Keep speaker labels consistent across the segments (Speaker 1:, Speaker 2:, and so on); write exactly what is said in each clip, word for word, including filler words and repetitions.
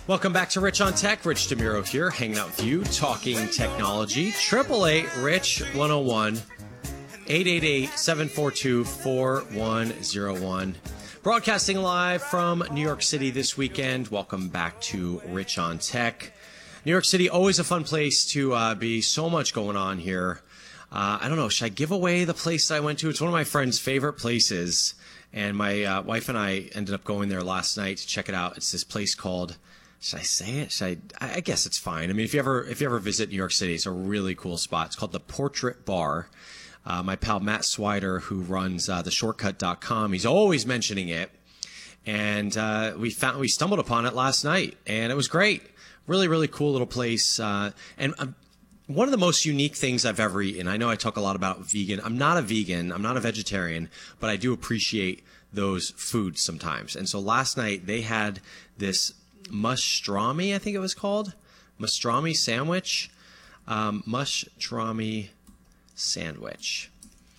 Speaker 1: Welcome back to Rich on Tech. Rich DeMuro here, hanging out with you, talking technology. Triple eight Rich one oh one, eight eight eight, seven four two, four one oh one. Broadcasting live from New York City this weekend. Welcome back to Rich on Tech. New York City, always a fun place to uh, be. So much going on here. Uh, I don't know. Should I give away the place I went to? It's one of my friend's favorite places. And my uh, wife and I ended up going there last night to check it out. It's this place called... Should I say it? Should I? I guess it's fine. I mean, if you ever if you ever visit New York City, it's a really cool spot. It's called the Portrait Bar. Uh, my pal Matt Swider, who runs uh, the shortcut dot com, he's always mentioning it. And uh, we found we stumbled upon it last night, and it was great. Really, really cool little place. Uh, and uh, one of the most unique things I've ever eaten. I know I talk a lot about vegan. I'm not a vegan. I'm not a vegetarian, but I do appreciate those foods sometimes. And so last night they had this Mustrami, I think it was called. Mustrami sandwich. Um, Mustrami sandwich.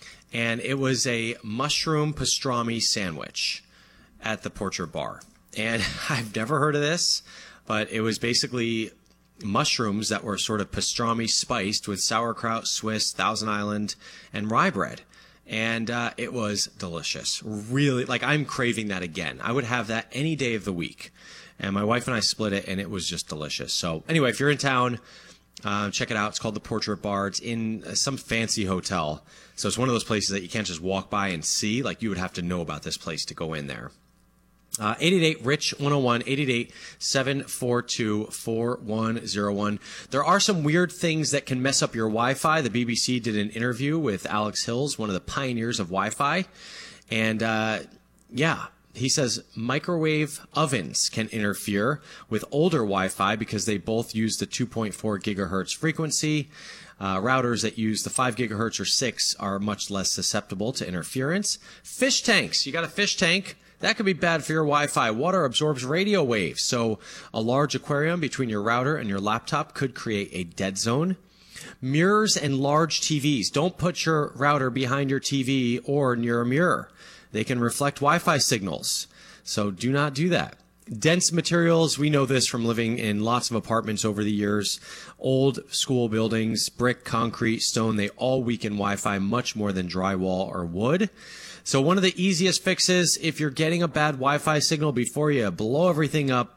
Speaker 1: And it was a mushroom pastrami sandwich at the Portrait Bar. And I've never heard of this, but it was basically mushrooms that were sort of pastrami spiced with sauerkraut, Swiss, Thousand Island, and rye bread. And uh, it was delicious. Really, like, I'm craving that again. I would have that any day of the week. And my wife and I split it, and it was just delicious. So anyway, if you're in town, uh, check it out. It's called the Portrait Bar. It's in uh, some fancy hotel. So it's one of those places that you can't just walk by and see. Like, you would have to know about this place to go in there. Uh, eight eight eight Rich one oh one, eight eight eight, seven four two, four one oh one. There are some weird things that can mess up your Wi-Fi. The B B C did an interview with Alex Hills, one of the pioneers of Wi-Fi. And, uh, yeah. He says microwave ovens can interfere with older Wi-Fi because they both use the two point four gigahertz frequency. Uh, routers that use the five gigahertz or six are much less susceptible to interference. Fish tanks. You got a fish tank? That could be bad for your Wi-Fi. Water absorbs radio waves, so a large aquarium between your router and your laptop could create a dead zone. Mirrors and large T Vs. Don't put your router behind your T V or near a mirror. They can reflect Wi-Fi signals, so do not do that. Dense materials, we know this from living in lots of apartments over the years. Old school buildings, brick, concrete, stone, they all weaken Wi-Fi much more than drywall or wood. So one of the easiest fixes, if you're getting a bad Wi-Fi signal before you blow everything up,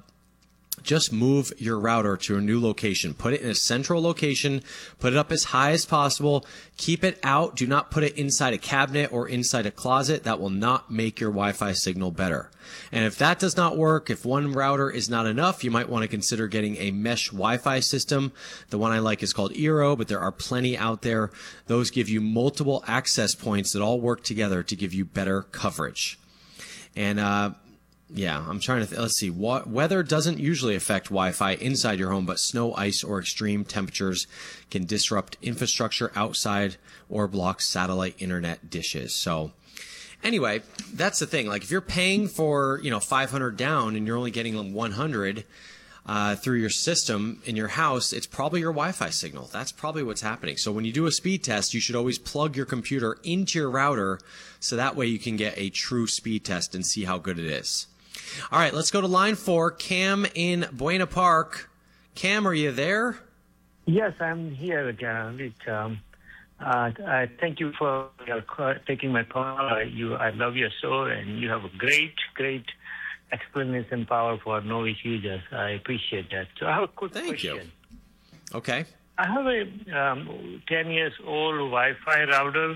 Speaker 1: just move your router to a new location. Put it in a central location. Put it up as high as possible. Keep it out. Do not put it inside a cabinet or inside a closet. That will not make your Wi-Fi signal better. And if that does not work, if one router is not enough, you might want to consider getting a mesh Wi-Fi system. The one I like is called Eero, but there are plenty out there. Those give you multiple access points that all work together to give you better coverage. And, uh, Yeah, I'm trying to, th- let's see, Wa- weather doesn't usually affect Wi-Fi inside your home, but snow, ice, or extreme temperatures can disrupt infrastructure outside or block satellite internet dishes. So anyway, that's the thing. Like, if you're paying for, you know, five hundred down and you're only getting one hundred uh, through your system in your house, it's probably your Wi-Fi signal. That's probably what's happening. So when you do a speed test, you should always plug your computer into your router so that way you can get a true speed test and see how good it is. All right, let's go to line four. Cam in Buena Park. Cam, are you there?
Speaker 2: Yes, I'm here again. It, um, uh, I thank you for uh, taking my call. Uh, you, I love your show, and you have a great, great explanation power for noise users. I appreciate that. So I have a quick
Speaker 1: thank
Speaker 2: question.
Speaker 1: You. Okay.
Speaker 2: I have a um, ten years old Wi-Fi router.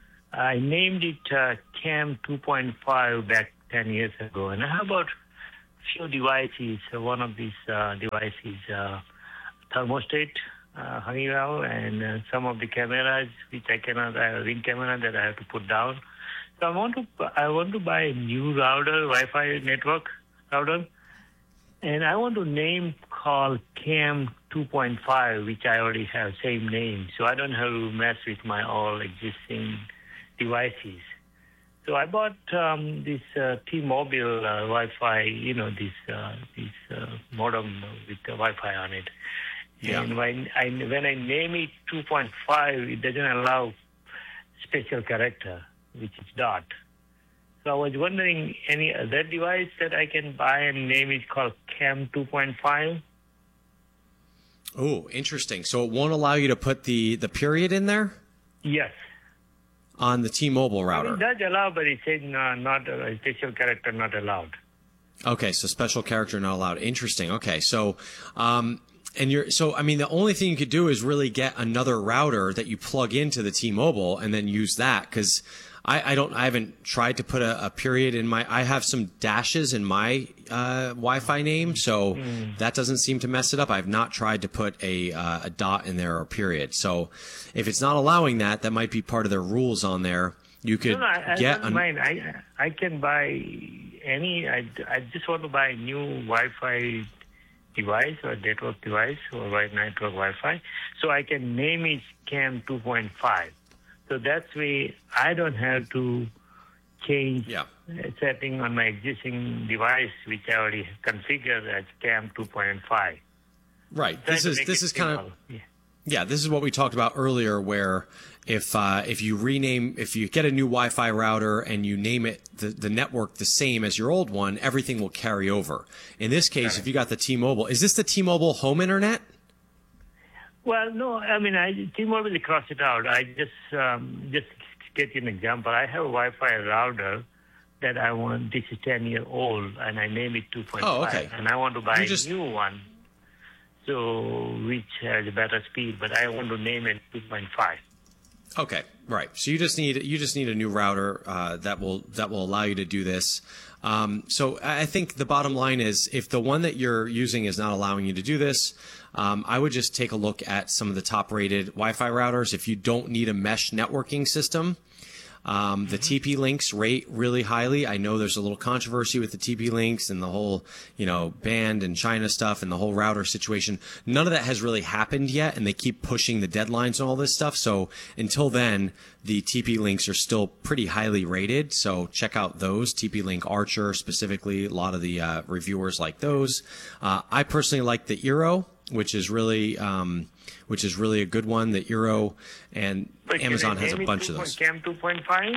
Speaker 2: I named it uh, Cam two point five back ten years ago. And how about a few devices? Uh, one of these uh, devices, uh, thermostat, uh, Honeywell, and uh, some of the cameras, which I cannot, uh, ring camera that I have to put down. So I want to, I want to buy a new router, Wi-Fi network router, and I want to name call Cam two point five, which I already have same name, so I don't have to mess with my all existing devices. So I bought um, this uh, T-Mobile uh, Wi-Fi, you know, this uh, this uh, modem with the Wi-Fi on it. Yeah. And when I, when I name it two point five, it doesn't allow special character, which is dot. So I was wondering, any other device that I can buy and name is called Cam two point five?
Speaker 1: Oh, interesting. So it won't allow you to put the, the period in there?
Speaker 2: Yes.
Speaker 1: On the T-Mobile router?
Speaker 2: It does allow, but it says no, not a special character not allowed.
Speaker 1: Okay, so special character not allowed. Interesting. Okay, so um, and you're so I mean the only thing you could do is really get another router that you plug into the T-Mobile and then use that, because I, I don't I haven't tried to put a, a period in my I have some dashes in my uh, Wi-Fi name, so mm. that doesn't seem to mess it up. I've not tried to put a uh, a dot in there or a period. So if it's not allowing that, that might be part of their rules on there. You could
Speaker 2: no, no, I,
Speaker 1: get.
Speaker 2: I don't mind. I I can buy any. I, I just want to buy a new Wi-Fi device or network device or right network Wi-Fi, so I can name it Cam two point five. So that's way I don't have to change
Speaker 1: yeah.
Speaker 2: setting on my existing device, which I already configured as Cam two point five.
Speaker 1: Right. This is this is kind of. Yeah. Yeah, this is what we talked about earlier, where if uh, if you rename, if you get a new Wi-Fi router and you name it the, the network the same as your old one, everything will carry over. In this case, if you got the T-Mobile, is this the T-Mobile home internet?
Speaker 2: Well, no, I mean, I T-Mobile cross it out. I just um, just get you an example. I have a Wi-Fi router that I want. This is ten year old, and I name it two point five.
Speaker 1: Oh, okay.
Speaker 2: And I want to buy
Speaker 1: you
Speaker 2: a
Speaker 1: just...
Speaker 2: new one. So, which has a better speed, but I want to name it two point five.
Speaker 1: Okay, right. So you just need you just need a new router uh, that will that will allow you to do this. Um, so I think the bottom line is, if the one that you're using is not allowing you to do this, um, I would just take a look at some of the top-rated Wi-Fi routers. If you don't need a mesh networking system. Um, the T P links rate really highly. I know there's a little controversy with the T P links and the whole, you know, band and China stuff and the whole router situation. None of that has really happened yet, and they keep pushing the deadlines and all this stuff. So until then, the T P links are still pretty highly rated. So check out those. T P Link Archer specifically. A lot of the uh, reviewers like those. Uh, I personally like the Eero, which is really um, which is really a good one. The Eero, and
Speaker 2: but
Speaker 1: Amazon has a bunch of those.
Speaker 2: Cam two point five?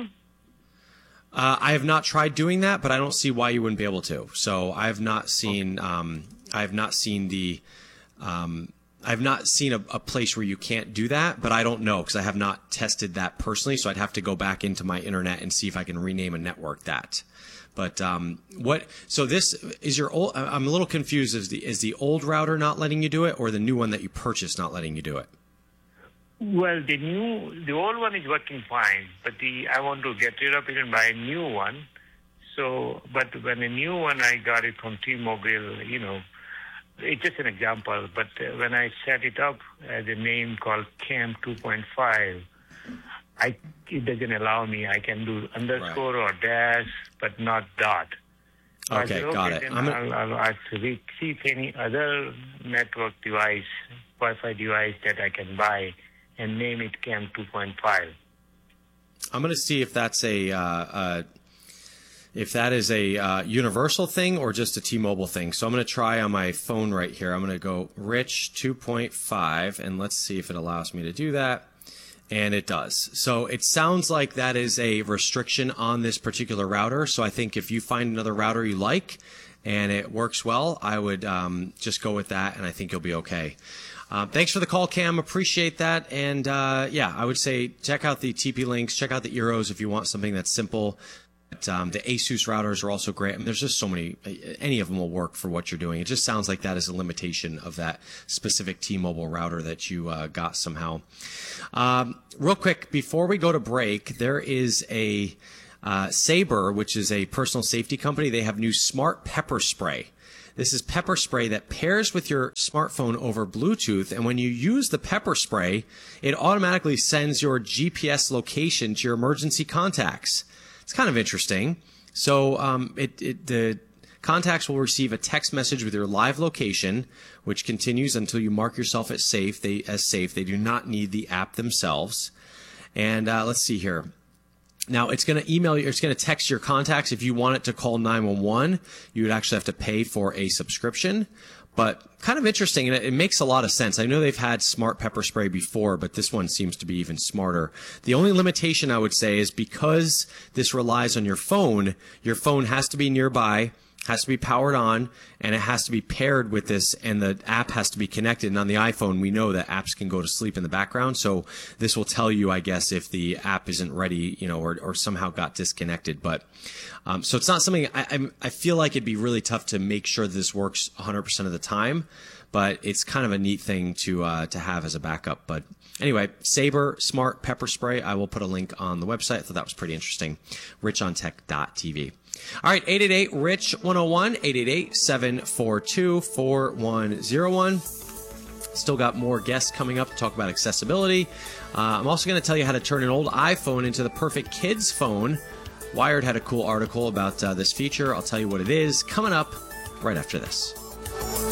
Speaker 1: Uh, I have not tried doing that, but I don't see why you wouldn't be able to. So I have not seen um, I have not seen the um, I've not seen a, a place where you can't do that, but I don't know because I have not tested that personally. So I'd have to go back into my internet and see if I can rename a network that. But um, what? So this is your old. I'm a little confused. Is the is the old router not letting you do it, or the new one that you purchased not letting you do it?
Speaker 2: Well, the new, the old one is working fine, but the I want to get rid of it and buy a new one. So, but when a new one, I got it from T-Mobile. You know, it's just an example. But uh, when I set it up as a name called Cam two point five. I, it doesn't allow me. I can do underscore right. or dash, but not dot. So
Speaker 1: okay,
Speaker 2: said, okay,
Speaker 1: got it.
Speaker 2: I'm I'll, I'll, I'll see if any other network device, Wi-Fi device that I can buy and name it Cam two point five.
Speaker 1: I'm going to see if that's a uh, uh, if that is a uh, universal thing or just a T-Mobile thing. So I'm going to try on my phone right here. I'm going to go Rich two point five, and let's see if it allows me to do that. And it does. So it sounds like that is a restriction on this particular router. So I think if you find another router you like and it works well, I would um, just go with that, and I think you'll be okay. Uh, thanks for the call, Cam. Appreciate that. And uh, yeah, I would say check out the T P links, check out the Eeros if you want something that's simple. But, um, the Asus routers are also great. I mean, there's just so many. Any of them will work for what you're doing. It just sounds like that is a limitation of that specific T-Mobile router that you uh, got somehow. Um, real quick, before we go to break, there is a uh, Sabre, which is a personal safety company. They have new smart pepper spray. This is pepper spray that pairs with your smartphone over Bluetooth, and when you use the pepper spray, it automatically sends your G P S location to your emergency contacts. It's kind of interesting. So um, it, it, the contacts will receive a text message with your live location, which continues until you mark yourself as safe. They as safe. They do not need the app themselves. And uh, let's see here. Now, it's going to email you, it's going to text your contacts. If you want it to call nine one one, you would actually have to pay for a subscription. But kind of interesting, and it, it makes a lot of sense. I know they've had smart pepper spray before, but this one seems to be even smarter. The only limitation I would say is because this relies on your phone, your phone has to be nearby, has to be powered on, and it has to be paired with this, and the app has to be connected. And on the iPhone, we know that apps can go to sleep in the background, so this will tell you, I guess, if the app isn't ready, you know, or, or somehow got disconnected. But um, so it's not something I, I'm, I feel like it'd be really tough to make sure this works one hundred percent of the time, but it's kind of a neat thing to uh, to have as a backup. But anyway, Sabre Smart Pepper Spray. I will put a link on the website. I thought that was pretty interesting. rich on tech dot t v. All right, eight eight eight, R I C H one oh one, eight eight eight, seven four two, four one zero one. Still got more guests coming up to talk about accessibility. Uh, I'm also going to tell you how to turn an old iPhone into the perfect kid's phone. Wired had a cool article about uh, this feature. I'll tell you what it is coming up right after this.